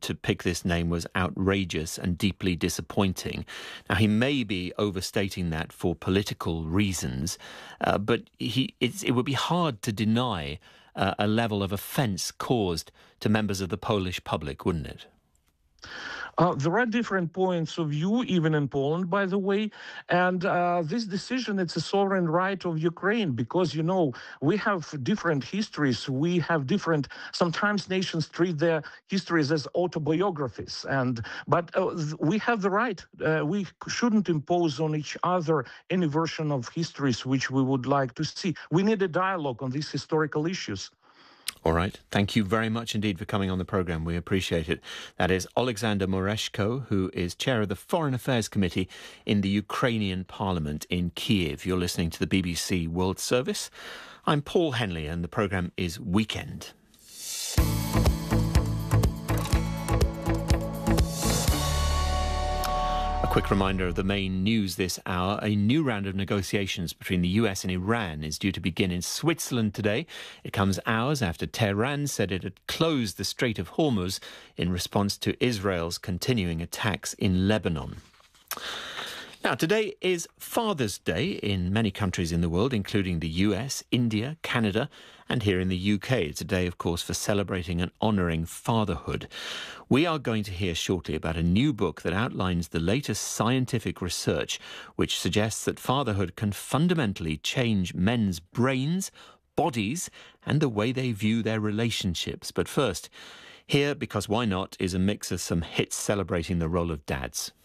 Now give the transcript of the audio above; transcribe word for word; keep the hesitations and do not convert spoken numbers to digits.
to pick this name was outrageous and deeply disappointing. Now, he may be overstating that for political reasons, uh, but he it's, it would be hard to deny uh, a level of offence caused to members of the Polish public, wouldn't it? Uh, there are different points of view, even in Poland, by the way. And uh, this decision, it's a sovereign right of Ukraine because, you know, we have different histories. We have different, sometimes nations treat their histories as autobiographies. And But uh, we have the right. Uh, we shouldn't impose on each other any version of histories which we would like to see. We need a dialogue on these historical issues. All right. Thank you very much indeed for coming on the programme. We appreciate it. That is Alexander Moreshko, who is chair of the Foreign Affairs Committee in the Ukrainian Parliament in Kiev. You're listening to the B B C World Service. I'm Paul Henley, and the programme is Weekend. Quick reminder of the main news this hour. A new round of negotiations between the U S and Iran is due to begin in Switzerland today. It comes hours after Tehran said it had closed the Strait of Hormuz in response to Israel's continuing attacks in Lebanon. Now, today is Father's Day in many countries in the world, including the U S, India, Canada, and here in the U K. It's a day, of course, for celebrating and honouring fatherhood. We are going to hear shortly about a new book that outlines the latest scientific research, which suggests that fatherhood can fundamentally change men's brains, bodies, and the way they view their relationships. But first, here, because why not, is a mix of some hits celebrating the role of dads.